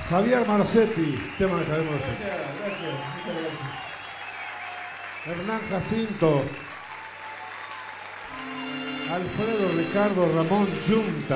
Javier Marosetti, tema de Javier Marosetti. Gracias, muchas gracias. Hernán Jacinto. Alfredo Ricardo Ramón Junta.